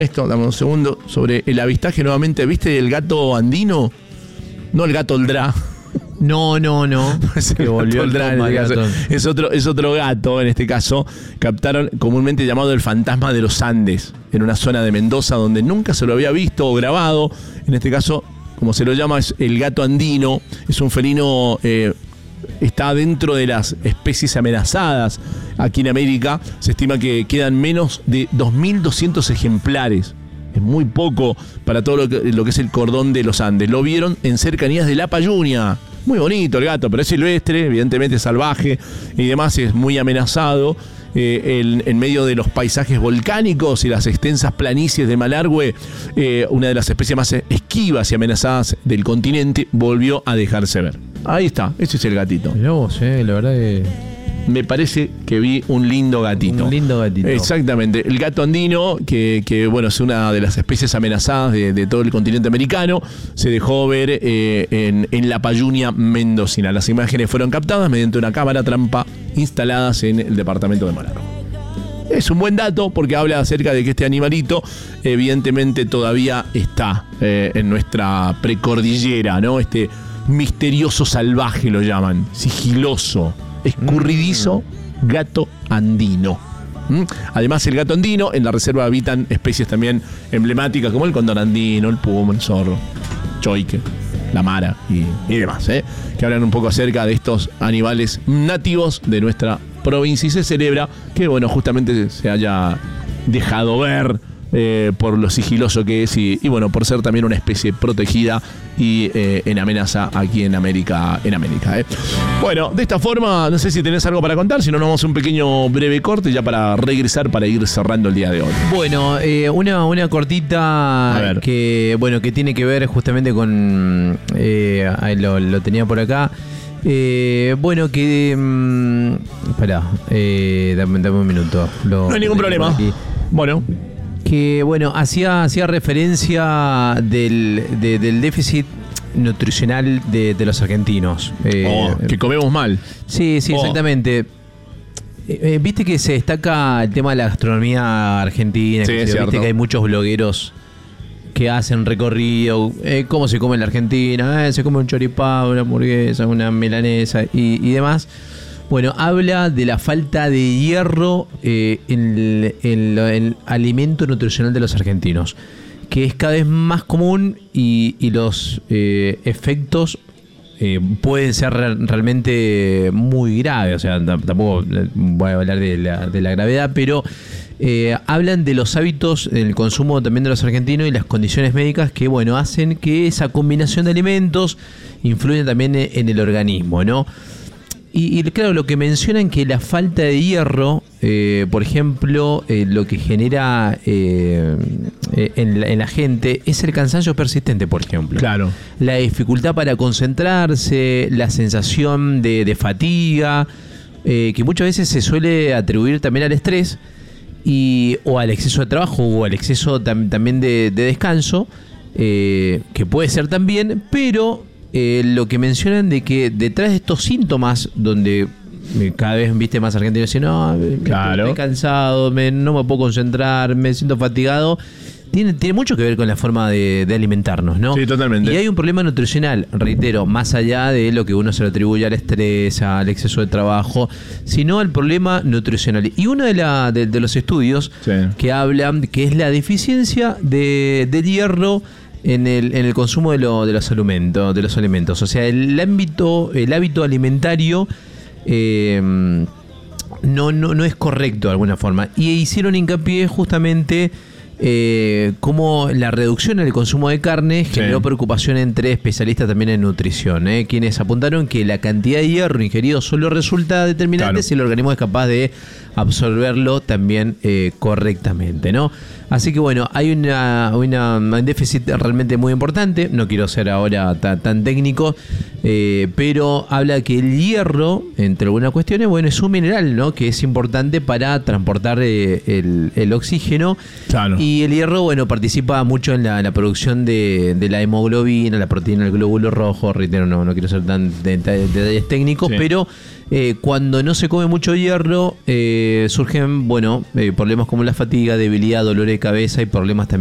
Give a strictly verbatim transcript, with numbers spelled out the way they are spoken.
Esto, dame un segundo, sobre el avistaje nuevamente. ¿Viste el gato andino? No el gato Oldrá. No, no, no. Es, que volvió el Oldrá, en este caso. es, otro, es otro gato, en este caso. Captaron comúnmente llamado el fantasma de los Andes, en una zona de Mendoza donde nunca se lo había visto o grabado. En este caso, como se lo llama, es el gato andino. Es un felino... Eh, está dentro de las especies amenazadas aquí en América. Se estima que quedan menos de dos mil doscientos ejemplares. Es muy poco para todo lo que, lo que es el cordón de los Andes. Lo vieron en cercanías de La Payunia. Muy bonito el gato, pero es silvestre, evidentemente salvaje y demás, es muy amenazado. Eh, en, en medio de los paisajes volcánicos y las extensas planicies de Malargüe, eh, una de las especies más esquivas y amenazadas del continente volvió a dejarse ver. Ahí está, ese es el gatito. Mirá vos, eh, la verdad que... Me parece que vi un lindo gatito. Un lindo gatito. Exactamente. El gato andino, que, que bueno, es una de las especies amenazadas de, de todo el continente americano, se dejó ver eh, en, en La Payunia mendocina. Las imágenes fueron captadas mediante una cámara trampa instaladas en el departamento de Malargüe. Es un buen dato porque habla acerca de que este animalito evidentemente todavía está eh, en nuestra precordillera, ¿no? Este misterioso salvaje lo llaman, sigiloso, escurridizo gato andino. ¿Mm? Además, el gato andino, en la reserva habitan especies también emblemáticas como el cóndor andino, el puma, el zorro, choique, la mara y, y demás, ¿eh? que hablan un poco acerca de estos animales nativos de nuestra provincia, y se celebra que, bueno, justamente se haya dejado ver eh, por lo sigiloso que es y, y, bueno, por ser también una especie protegida y eh, en amenaza aquí en América. En América ¿eh? Bueno, de esta forma, no sé si tenés algo para contar, si no, nos vamos a un pequeño breve corte ya para regresar, para ir cerrando el día de hoy. Bueno, eh, una, una cortita que, bueno, que tiene que ver justamente con... Eh, ahí lo, lo tenía por acá. Eh, bueno, que... Um, espera, eh, dame, dame un minuto. Lo, no hay ningún problema. Aquí. Bueno. Que, bueno, hacía, hacía referencia del, de, del déficit nutricional de, de los argentinos. Eh, oh, que comemos mal. Sí, sí, oh. exactamente. Eh, Viste que se destaca el tema de la gastronomía argentina. Sí, que es se, cierto. Viste que hay muchos blogueros que hacen recorrido, eh, cómo se come en la Argentina, eh, se come un choripán, una hamburguesa, una milanesa y, y demás. Bueno, habla de la falta de hierro eh, en, el, en el alimento nutricional de los argentinos, que es cada vez más común y, y los eh, efectos eh, pueden ser re- realmente muy graves. O sea, t- tampoco voy a hablar de la, de la gravedad, pero eh, hablan de los hábitos en el consumo también de los argentinos y las condiciones médicas que, bueno, hacen que esa combinación de alimentos influya también en el organismo, ¿no? Y, y claro, lo que mencionan que la falta de hierro, eh, por ejemplo, eh, lo que genera eh, en, la, en la gente es el cansancio persistente, por ejemplo. Claro. La dificultad para concentrarse, la sensación de, de fatiga, eh, que muchas veces se suele atribuir también al estrés y o al exceso de trabajo o al exceso tam, también de, de descanso, eh, que puede ser también, pero... Eh, lo que mencionan de que detrás de estos síntomas, donde cada vez viste más argentinos dicen, no, claro. estoy cansado, me, no me puedo concentrar, me siento fatigado, tiene, tiene mucho que ver con la forma de, de alimentarnos, ¿no? Sí, totalmente. Y hay un problema nutricional, reitero, más allá de lo que uno se le atribuye al estrés, al exceso de trabajo, sino al problema nutricional. Y uno de, la, de, de los estudios sí. que hablan que es la deficiencia de, de hierro en el, en el consumo de, lo, de, los alimentos, de los alimentos. O sea, el ámbito, el hábito alimentario eh, no, no, no es correcto de alguna forma. Y hicieron hincapié justamente eh, cómo la reducción en el consumo de carne generó sí. preocupación entre especialistas también en nutrición, ¿eh? quienes apuntaron que la cantidad de hierro ingerido solo resulta determinante claro. si el organismo es capaz de absorberlo también eh, correctamente, ¿no? Así que bueno, hay una, una, un déficit realmente muy importante. No quiero ser ahora ta, tan técnico, eh, pero habla que el hierro, entre algunas cuestiones, bueno, es un mineral, ¿no? Que es importante para transportar eh, el, el oxígeno. Claro. Y el hierro, bueno, participa mucho en la, en la producción de, de la hemoglobina, la proteína del glóbulo rojo. Reitero, no, no quiero ser tan de, de, de detalles técnicos, sí. pero eh, cuando no se come mucho hierro, eh, surgen, bueno, eh, problemas como la fatiga, debilidad, dolor de cabeza y problemas también